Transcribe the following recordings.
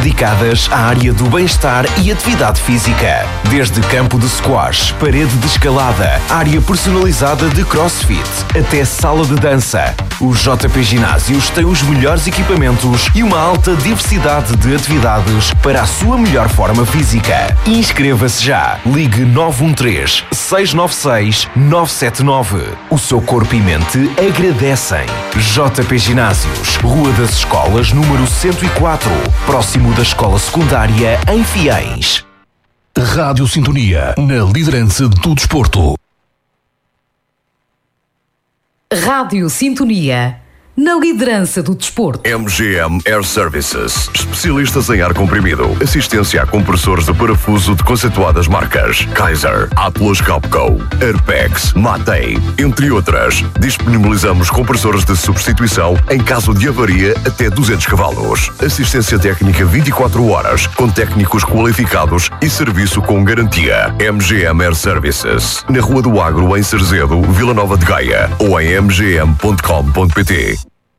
dedicadas à área do bem-estar e atividade física. Desde campo de squash, parede de escalada, área personalizada de crossfit, até sala de dança. Os JP Ginásios têm os melhores equipamentos e uma alta diversidade de atividades para a sua melhor forma física. Inscreva-se já. Ligue 913-696-979. O seu corpo e mente agradecem. JP Ginásios, Rua das Escolas, número 104, próximo da Escola Secundária em Fiéis. Rádio Sintonia, na liderança do desporto. Rádio Sintonia, na liderança do desporto. MGM Air Services, especialistas em ar comprimido, assistência a compressores de parafuso de conceituadas marcas Kaiser, Atlas Copco, Airpex, Matei, entre outras. Disponibilizamos compressores de substituição em caso de avaria até 200 cavalos. Assistência técnica 24 horas, com técnicos qualificados e serviço com garantia. MGM Air Services, na Rua do Agro, em Cerzedo, Vila Nova de Gaia, ou em mgm.com.pt.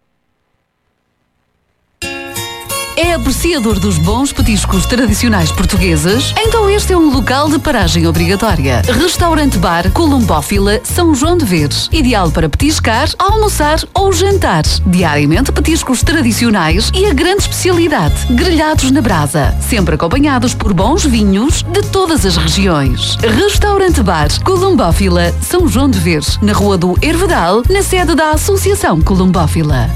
É apreciador dos bons petiscos tradicionais portugueses? Então este é um local de paragem obrigatória. Restaurante Bar Columbófila São João de Veres. Ideal para petiscar, almoçar ou jantar. Diariamente petiscos tradicionais e a grande especialidade, grelhados na brasa. Sempre acompanhados por bons vinhos de todas as regiões. Restaurante Bar Columbófila São João de Veres. Na Rua do Hervedal, na sede da Associação Columbófila.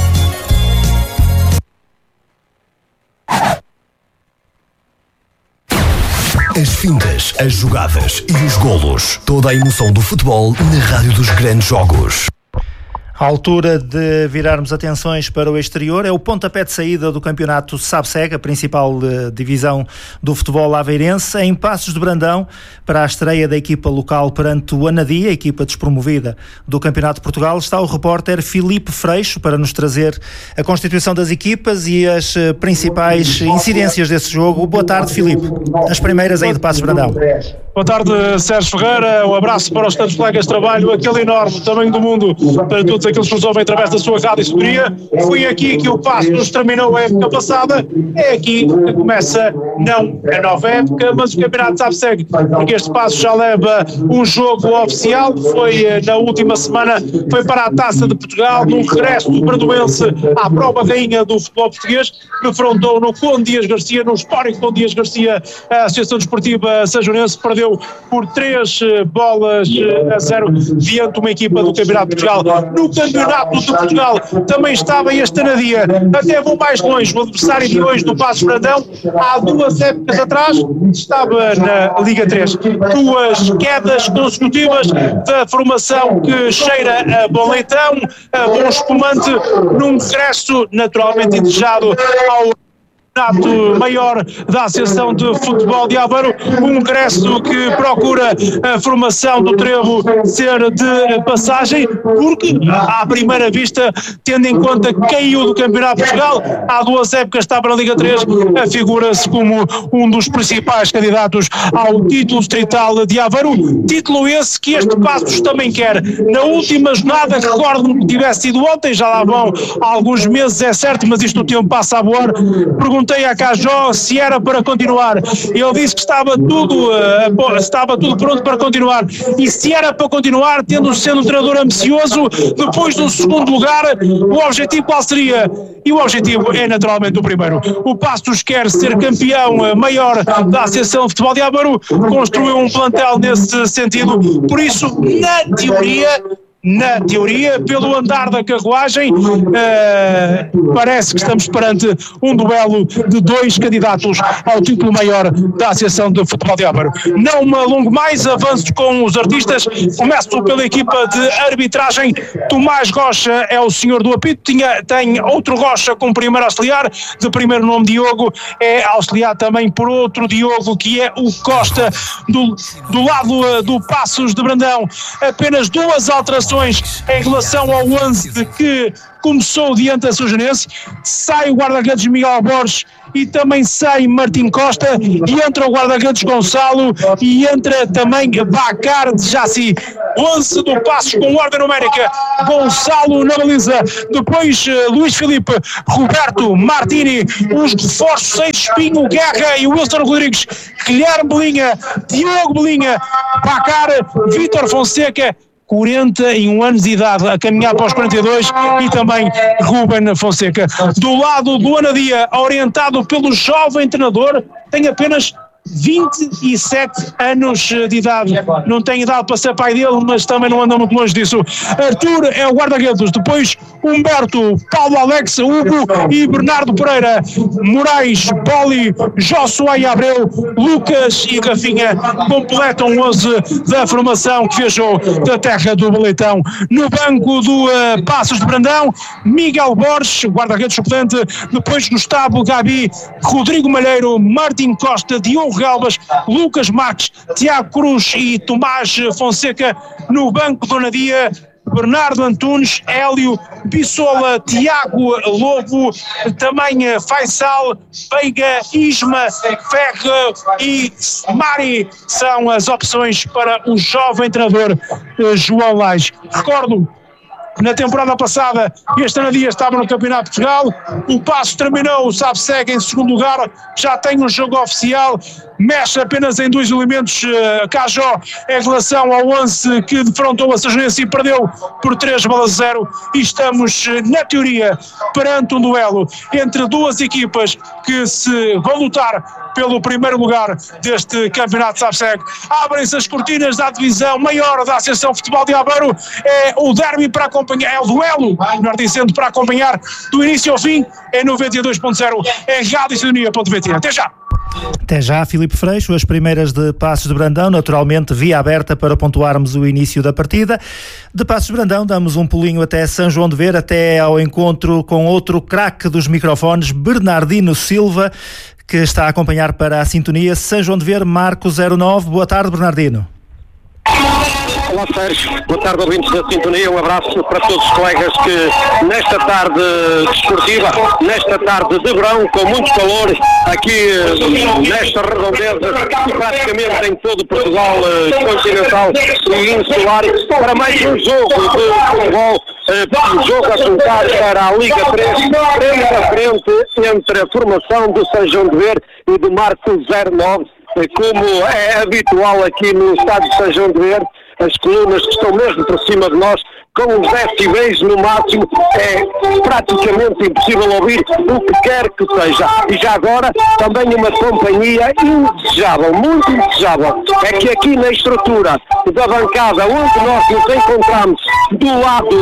As fintas, as jogadas e os golos. Toda a emoção do futebol na Rádio dos Grandes Jogos. À altura de virarmos atenções para o exterior, é o pontapé de saída do campeonato SABSEG, a principal divisão do futebol aveirense, em Passos de Brandão, para a estreia da equipa local perante o Anadia, a equipa despromovida do Campeonato de Portugal. Está o repórter Filipe Freixo para nos trazer a constituição das equipas e as principais incidências desse jogo. Boa tarde, Filipe. As primeiras aí de Passos de Brandão. Boa tarde, Sérgio Ferreira. Um abraço para os tantos colegas de trabalho, aquele enorme tamanho do mundo, para todos aqueles que nos ouvem através da sua rádio e sintonia. Foi aqui que o Passos terminou a época passada. É aqui que começa, não a nova época, mas o campeonato SABSEG, porque este Passos já leva um jogo oficial. Foi na última semana, foi para a Taça de Portugal, num regresso do Bradoense à prova rainha do futebol português, que defrontou no Conde Dias Garcia, no histórico Conde Dias Garcia, a Associação Desportiva Sajonense. Perdeu por 3-0 diante de uma equipa do Campeonato de Portugal. No Campeonato de Portugal também estava este Anadia. Até vou mais longe, o adversário de hoje do Passos de Brandão, há 2 épocas atrás, estava na Liga 3. 2 quedas consecutivas da formação que cheira a bom leitão, a bom espumante, num regresso naturalmente indesejado ao campeonato maior da Associação de Futebol de Aveiro, um regresso que procura a formação do Trevo ser de passagem, porque à primeira vista, tendo em conta que caiu do Campeonato de Portugal, há 2 épocas estava na Liga 3, afigura-se como um dos principais candidatos ao título distrital de Aveiro, título esse que este Passos também quer. Na última jornada, recordo-me que tivesse sido ontem, já lá vão alguns meses, é certo, mas isto o tempo passa a voar. Perguntei a Cajó se era para continuar. Ele disse que estava tudo pronto para continuar. E se era para continuar, sendo um treinador ambicioso, depois do segundo lugar, o objetivo qual seria? E o objetivo é naturalmente o primeiro. O Passos quer ser campeão maior da Associação de Futebol de Aveiro, construiu um plantel nesse sentido. Por isso, na teoria, pelo andar da carruagem, parece que estamos perante um duelo de 2 candidatos ao título maior da Associação de Futebol de Aveiro. Não me alongo mais, avanço com os artistas. Começo pela equipa de arbitragem. Tomás Rocha é o senhor do apito, tem outro Rocha como primeiro auxiliar, de primeiro nome Diogo, é auxiliar também por outro Diogo, que é o Costa, do lado do Passos de Brandão. Apenas 2 alterações em relação ao 11 que começou diante da Sajonense. Sai o guarda-redes Miguel Borges e também sai Martim Costa, e entra o guarda-redes Gonçalo e entra também Bacar de Jaci. 11 do Passos com ordem numérica: Gonçalo na baliza, depois Luís Filipe, Roberto Martini, os reforços sem Espinho, Guerra e Wilson Rodrigues, Guilherme Belinha, Diogo Belinha, Bacar, Vítor Fonseca, 41 anos de idade, a caminhar para os 42, e também Ruben Fonseca. Do lado do Anadia, orientado pelo jovem treinador, tem apenas 27 anos de idade, não tem idade para ser pai dele, mas também não anda muito longe disso. Arthur é o guarda-redes, depois Humberto, Paulo Alex, Hugo e Bernardo Pereira, Moraes, Poli, Josué Abreu, Lucas e Rafinha completam 11 da formação que viajou da terra do Baleitão. No banco do Passos de Brandão, Miguel Borges, guarda-redes suplente, depois Gustavo Gabi, Rodrigo Malheiro, Martim Costa, Diogo Galvas, Lucas Marques, Tiago Cruz e Tomás Fonseca. No banco do Nadia, Bernardo Antunes, Hélio, Bissola, Tiago Lobo, também Faisal, Veiga, Isma, Ferre e Mari são as opções para o jovem treinador João Lage. Recordo, na temporada passada, este Anadia estava no Campeonato de Portugal, o Passo terminou, sabe, segue em segundo lugar, já tem um jogo oficial, mexe apenas em 2 elementos, Cajó, em relação ao 11 que defrontou a Sajonense e perdeu por 3-0, e estamos, na teoria, perante um duelo entre duas equipas que se vão lutar pelo primeiro lugar deste campeonato de SABSEG. Abrem-se as cortinas da divisão maior da Associação Futebol de Aveiro, é o derby para acompanhar, é o duelo, melhor dizendo, para acompanhar do início ao fim, é 92.0, é radiosintonia.pt. Até já! Até já, Filipe Freixo. As primeiras de Passos de Brandão, naturalmente via aberta para pontuarmos o início da partida. De Passos de Brandão damos um pulinho até São João de Ver, até ao encontro com outro craque dos microfones, Bernardino Silva, que está a acompanhar para a sintonia São João de Ver, Marco 09. Boa tarde, Bernardino. Olá, Sérgio. Boa tarde, ouvintes da sintonia. Um abraço para todos os colegas que nesta tarde desportiva, nesta tarde de verão, com muito calor, aqui nesta redondeza, praticamente em todo Portugal continental e insular, para mais um jogo de futebol, um jogo a contar para a Liga 3, frente a frente entre a formação do São João de Ver e do Marco 09, como é habitual aqui no estádio de São João de Ver. As colunas que estão mesmo por cima de nós, com os decibéis no máximo, é praticamente impossível ouvir o que quer que seja. E já agora, também uma companhia indesejável, muito indesejável, é que aqui na estrutura da bancada onde nós nos encontramos do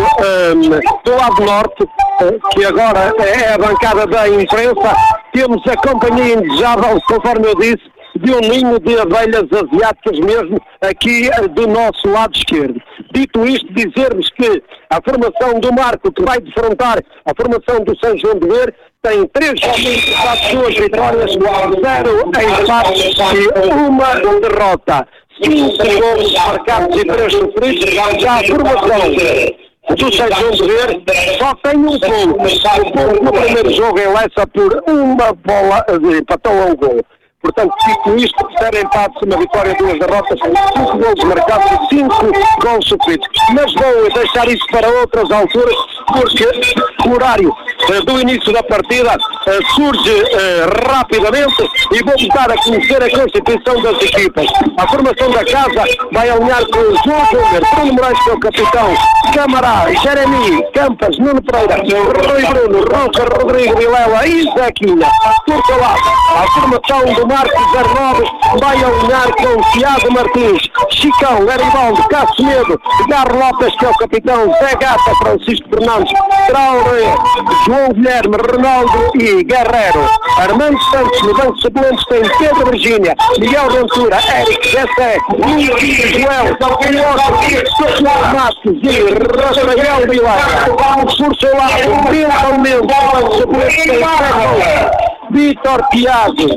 lado norte, que agora é a bancada da imprensa, temos a companhia indesejável, conforme eu disse, de um ninho de abelhas asiáticas mesmo aqui do nosso lado esquerdo. Dito isto, dizer-vos que a formação do Marco, que vai defrontar a formação do São João de Ver, tem 3 jogos, 2 vitórias, 0 empates e 1 derrota. 5 gols marcados e 3 sofridos. Já a formação do São João de Ver só tem um ponto. O ponto no primeiro jogo em Lessa por uma bola, empatou a um gol. Portanto, dito isto, 0 empates, 1 vitória, 2 derrotas, 5 gols marcados e 5 gols sofridos. Mas vou deixar isso para outras alturas, porque o horário do início da partida surge rapidamente e vou dar a conhecer a constituição das equipas. A formação da casa vai alinhar com o João Júnior, Bruno Moraes, que é o capitão, Camará, Jeremy, Campas, Nuno Pereira, Rui Bruno, Roca, Rodrigo, Vilela e Zequinha. Por outro lado, a formação do Marco 09 vai alinhar com Tiago Martins, Chicão, Garibaldo, Cassemedo, Garro Lopes, que é o capitão, Zé Gata, Francisco Fernandes, Traoré, João Guilherme, Ronaldo e Guerreiro. Armando Santos, no banco de suplentes, tem Pedro Virgínia, Miguel Ventura, Eric, Jessé, Luís Joel, Socorro Matos e Rafael Vilar. Por seu lado, mentalmente, no banco de suplentes, tem Pedro Vítor Tiago,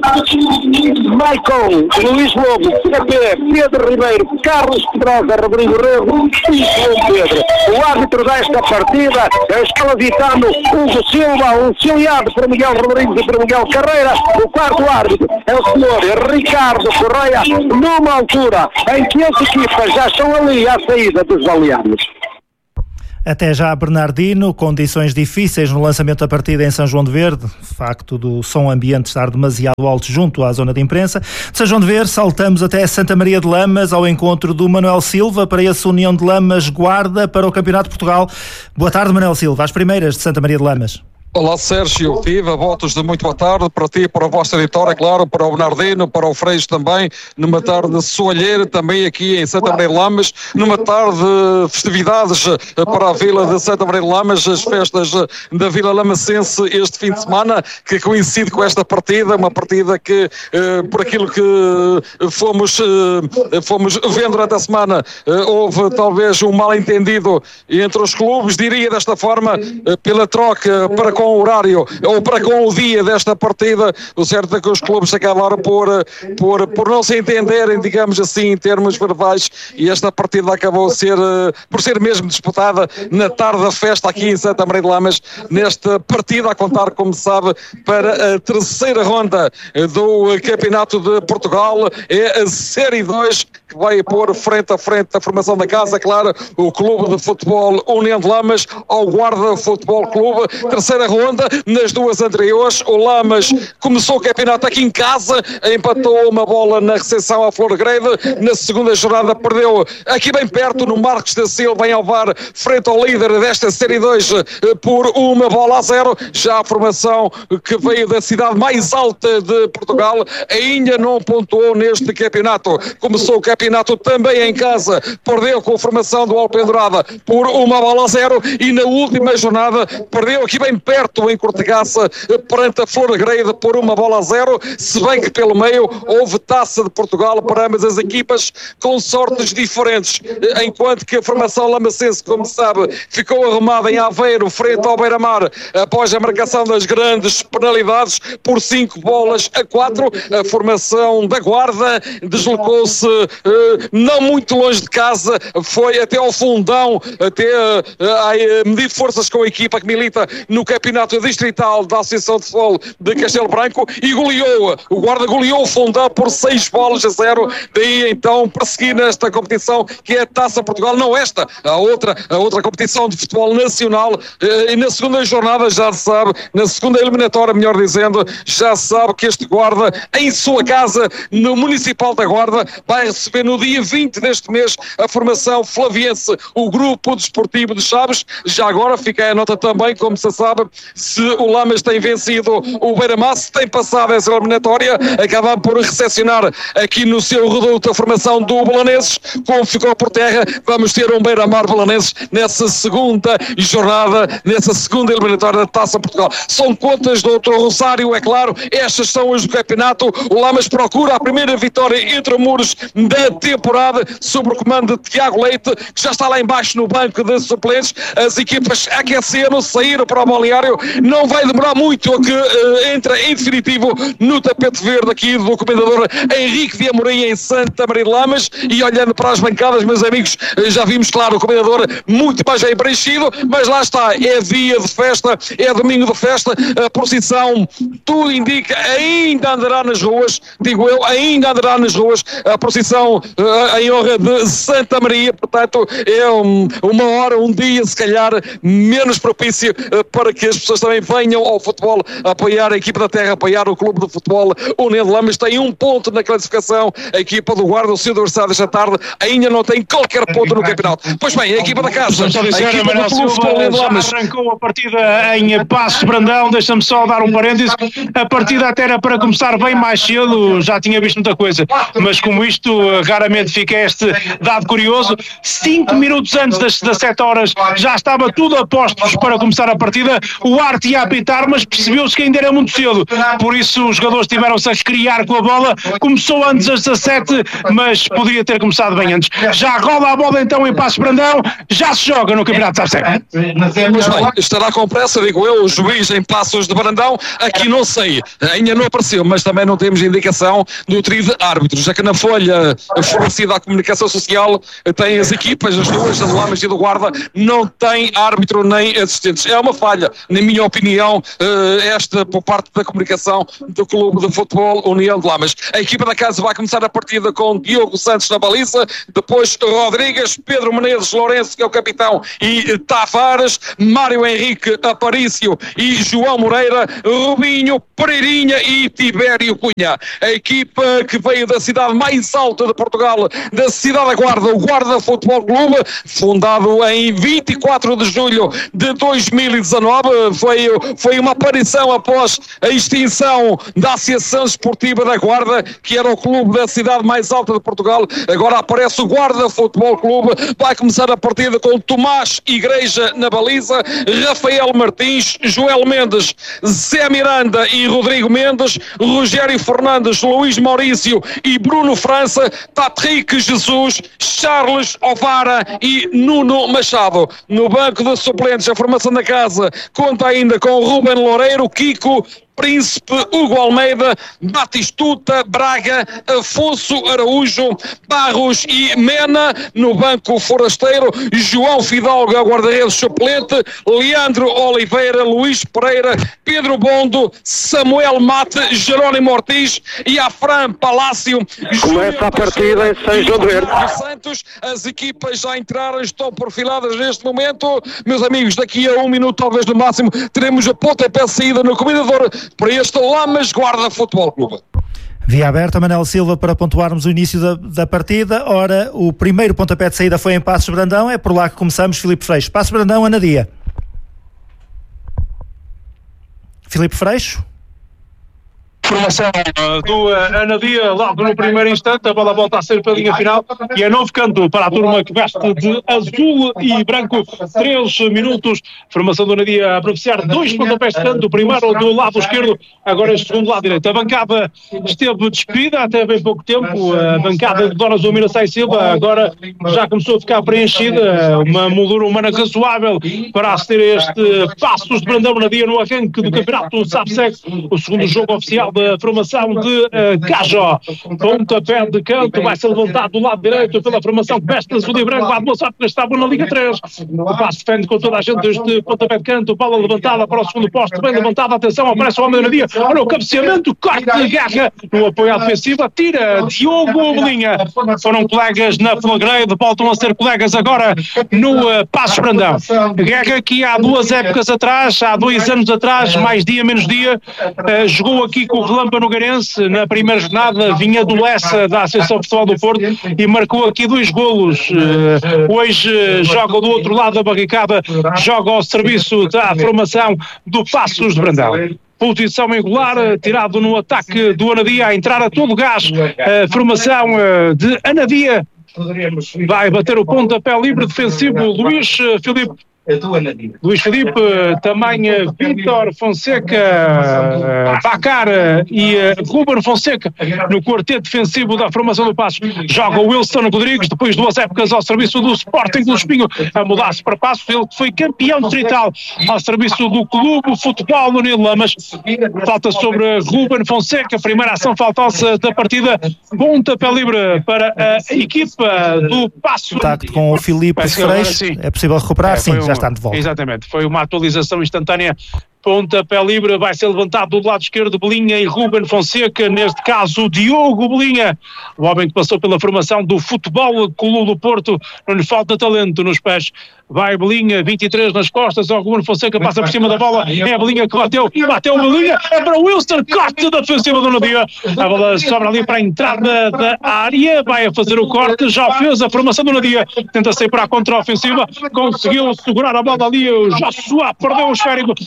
Maicon, Luís Lobo, Capé, Pedro Ribeiro, Carlos Pedrosa, Rodrigo Rego e João Pedro. O árbitro desta partida é o escalazitano Hugo Silva, auxiliado por Miguel Rodrigues e por Miguel Carreira. O quarto árbitro é o senhor Ricardo Correia, numa altura em que as equipas já estão ali à saída dos balneários. Até já, Bernardino, condições difíceis no lançamento da partida em São João de Verde, facto do som ambiente estar demasiado alto junto à zona de imprensa. De São João de Verde saltamos até Santa Maria de Lamas, ao encontro do Manuel Silva, para esse União de Lamas Guarda para o Campeonato de Portugal. Boa tarde, Manuel Silva, às primeiras de Santa Maria de Lamas. Olá Sérgio, viva, votos de muito boa tarde para ti, para a vossa editora, claro, para o Bernardino, para o Freixo também, numa tarde soalheira também aqui em Santa Maria de Lamas, numa tarde de festividades para a Vila de Santa Maria de Lamas, as festas da Vila Lamacense este fim de semana, que coincide com esta partida, uma partida que, por aquilo que fomos vendo durante a semana, houve talvez um mal-entendido entre os clubes, diria desta forma, pela troca para com o horário ou para com o dia desta partida. O certo é que os clubes acabaram por não se entenderem, digamos assim, em termos verbais, e esta partida acabou por ser mesmo disputada na tarde da festa aqui em Santa Maria de Lamas, nesta partida a contar, como sabe, para a terceira ronda do Campeonato de Portugal. É a Série 2 que vai pôr frente a frente a formação da casa, claro, o Clube de Futebol União de Lamas ao Guarda Futebol Clube. Terceira ronda, nas duas anteriores o Lamas começou o campeonato aqui em casa, empatou uma bola na recepção à Flor Greve. Na segunda jornada perdeu aqui bem perto no Marcos da Silva, em Alvar, frente ao líder desta Série 2 por 1-0. Já a formação que veio da cidade mais alta de Portugal ainda não pontuou neste campeonato. Começou o campeonato também em casa, perdeu com a formação do Alpendurada por 1-0 e na última jornada perdeu aqui bem perto em Cortegaça perante a Flor Greve por 1-0, se bem que pelo meio houve Taça de Portugal para ambas as equipas com sortes diferentes, enquanto que a formação lamacense, como sabe, ficou arrumada em Aveiro frente ao Beira-Mar após a marcação das grandes penalidades por 5-4. A formação da Guarda deslocou-se não muito longe de casa, foi até ao Fundão, até a medir forças com a equipa que milita no Campeonato Distrital da Associação de Futebol de Castelo Branco e goleou, o Guarda goleou o Fundão por 6-0, daí então prosseguir nesta competição que é a Taça Portugal, não esta, a outra competição de futebol nacional. E na segunda jornada já sabe, na segunda eliminatória melhor dizendo, já sabe que este Guarda em sua casa, no Municipal da Guarda, vai receber no dia 20 deste mês a formação flaviense, o Grupo Desportivo de Chaves. Já agora fica a nota também, como se sabe, se o Lamas tem vencido o Beira-Mar, se tem passado essa eliminatória, acaba por recepcionar aqui no seu reduto a formação do Belenenses. Como ficou por terra, vamos ter um Beira-Mar Belenenses nessa segunda jornada, nessa segunda eliminatória da Taça Portugal. São contas do Dr. Rosário, é claro, estas são as do campeonato. O Lamas procura a primeira vitória entre muros da temporada, sob o comando de Tiago Leite, que já está lá embaixo no banco de suplentes. As equipas aqueceram, saíram para o balneário. Não vai demorar muito a que entra em definitivo no tapete verde aqui do comendador Henrique de Amorim em Santa Maria de Lamas. E olhando para as bancadas, meus amigos, já vimos, claro, o comendador muito mais bem preenchido, mas lá está, é dia de festa, é domingo de festa, a procissão, tudo indica, ainda andará nas ruas, digo eu, ainda andará nas ruas, a procissão em honra de Santa Maria. Portanto, é uma hora, um dia, se calhar, menos propício para que as pessoas também venham ao futebol apoiar a equipa da terra, apoiar o Clube de Futebol União de Lamas. Tem um ponto na classificação, a equipa do Guarda, o seu adversário desta tarde, ainda não tem qualquer ponto no campeonato. Pois bem, a equipa da casa, a equipa do Clube de Futebol União de Lamas arrancou a partida em Passos de Brandão. Deixa-me só dar um parênteses, a partida até era para começar bem mais cedo, já tinha visto muita coisa, mas como isto raramente fica este dado curioso, 5 minutos antes das 7 horas já estava tudo a postos para começar a partida. o Arte ia apitar, mas percebeu-se que ainda era muito cedo, por isso os jogadores tiveram-se a criar com a bola. Começou antes às 17, mas poderia ter começado bem antes. Já rola a bola então em Passos Brandão, já se joga no Campeonato de Sabseg. Pois bem, estará com pressa, digo eu, o juiz em Passos de Brandão. Aqui não sei, ainda não apareceu, mas também não temos indicação do trio de árbitros, já que na folha fornecida à comunicação social tem as equipas, as duas, a do Lamas e do Guarda, não tem árbitro nem assistentes. É uma falha, na minha opinião, esta por parte da comunicação do Clube de Futebol União de Lamas. A equipa da casa vai começar a partida com Diogo Santos na baliza, depois Rodrigues, Pedro Menezes, Lourenço, que é o capitão, e Tavares, Mário Henrique, Aparício e João Moreira, Rubinho, Pereirinha e Tibério Cunha. A equipa que veio da cidade mais alta de Portugal, da cidade da Guarda, o Guarda Futebol Clube, fundado em 24 de julho de 2019, foi uma aparição após a extinção da Associação Esportiva da Guarda, que era o clube da cidade mais alta de Portugal. Agora aparece o Guarda Futebol Clube, vai começar a partida com Tomás Igreja na baliza, Rafael Martins, Joel Mendes, Zé Miranda e Rodrigo Mendes, Rogério Fernandes, Luís Maurício e Bruno França, Patrick Jesus, Charles Ovara e Nuno Machado. No banco de suplentes, a formação da casa conta ainda com Ruben Loureiro, Kiko, Príncipe, Hugo Almeida, Batistuta, Braga, Afonso Araújo, Barros e Mena. No banco forasteiro, João Fidalgo, guarda-redes suplente, Leandro Oliveira, Luís Pereira, Pedro Bondo, Samuel Mate, Jerónimo Ortiz e Afram Palácio. Começa a partida em São João de Verde. Santos. As equipas já entraram, estão perfiladas neste momento. Meus amigos, daqui a 1 minuto, talvez no máximo, teremos a pontapé de saída no comendador para este Lamas Guarda Futebol Clube. Via aberta, Manel Silva, para pontuarmos o início da partida. Ora, o primeiro pontapé de saída foi em Passos Brandão, é por lá que começamos. Filipe Freixo. Passos Brandão, Anadia. Filipe Freixo. Formação do Anadia, logo no primeiro instante, a bola volta a ser pela linha final e é novo canto para a turma que veste de azul e branco. 3 minutos, formação do Anadia a beneficiar 2 pontapés de canto, o primeiro do lado esquerdo, agora este segundo lado direito. A bancada esteve despedida até bem pouco tempo, a bancada de Dona Zomira Sai Silva agora já começou a ficar preenchida, uma moldura humana razoável para aceder a este Passos de Brandão Anadia no arranque do campeonato Sabseg, o segundo jogo oficial da formação de Cajó. Pontapé de canto vai ser levantado do lado direito pela formação que veste azul e branco. A boa sorte que está na Liga 3. O passo defende com toda a gente este pontapé de canto. Bola levantada para o segundo posto, bem levantada. Atenção, aparece o homem do dia. Olha o cabeceamento, corte de guerra no apoio à defensiva. Tira Diogo Belinha. Foram colegas na Flagrade, voltam a ser colegas agora no Passos Brandão. Guerra que há 2 épocas atrás, há 2 anos atrás, mais dia menos dia, jogou aqui com o Relâmpago Nogueirense na primeira jornada, vinha do Lessa da Associação de Futebol do Porto e marcou aqui 2 golos. Hoje joga do outro lado da barricada, joga ao serviço da formação do Passos de Brandão. Posição angular, tirado no ataque do Anadia, a entrar a todo gás, a formação de Anadia vai bater o pontapé livre defensivo Luís Filipe. Luís Filipe, também Vítor Fonseca, Bacar e Ruben Fonseca no quarteto defensivo da formação do Passos. Joga o Wilson Rodrigues, depois de 2 épocas ao serviço do Sporting do Espinho, a mudar-se para Passos. Ele que foi campeão distrital ao serviço do Clube Futebol União de Lamas. Falta sobre Ruben Fonseca, primeira ação faltosa da partida, pontapé livre para a equipa do Passos. Contacto com o Filipe Freixo, é possível recuperar? Sim, já está de volta. Exatamente, foi uma atualização instantânea. Pontapé livre, vai ser levantado do lado esquerdo Belinha e Ruben Fonseca, neste caso Diogo Belinha, o homem que passou pela formação do Futebol Clube do Porto, não lhe falta talento nos pés. Vai Belinha, 23 nas costas, o Ruben Fonseca passa por cima da bola, é a Belinha que bateu Belinha, é para o Wilson, corte da defensiva do Nadia, a bola sobra ali para a entrada da área, vai a fazer o corte, já fez a formação do Nadia, tenta sair para a contra-ofensiva, conseguiu segurar a bola ali, o Joshua perdeu o esférico, esse é o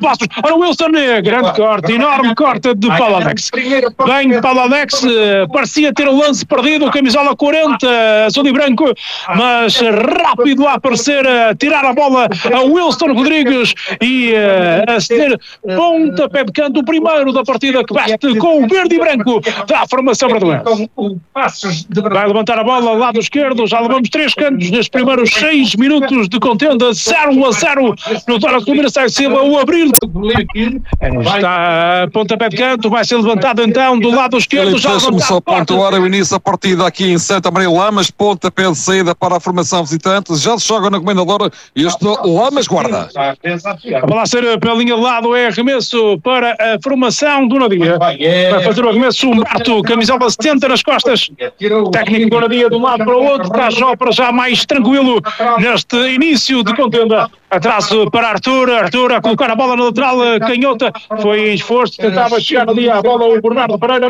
Passos. Ora, Wilson, grande corte, enorme corte de Paladex. Bem, Paladex parecia ter o lance perdido, camisola 40, azul e branco, mas rápido a aparecer, a tirar a bola a Wilson Rodrigues e a ceder pontapé de canto, o primeiro da partida que bate com o verde e branco da formação brasileira. Vai levantar a bola, lado esquerdo, já levamos 3 cantos nestes primeiros 6 minutos de contenda, 0-0 no Dora Combinação Silva, o abrir está a pontapé de canto, vai ser levantado então do lado esquerdo. Já deixa-me só pontuar o início da partida aqui em Santa Maria Lamas, pontapé de saída para a formação visitante, já se joga na Comendadora e este Lamas guarda. A bola a ser pela linha de lado, é arremesso para a formação do Nadia. Vai fazer o arremesso Humberto, camisola 70 nas costas. Técnico do Nadia de um lado para o outro, está já mais tranquilo neste início de contenda. Atraso para Arthur a colocar a bola na lateral canhota, foi em esforço, tentava chegar ali à bola o Bernardo Pereira.